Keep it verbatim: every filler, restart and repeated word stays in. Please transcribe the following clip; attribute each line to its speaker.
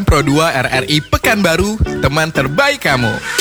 Speaker 1: Pro dua R R I Pekanbaru, teman terbaik kamu.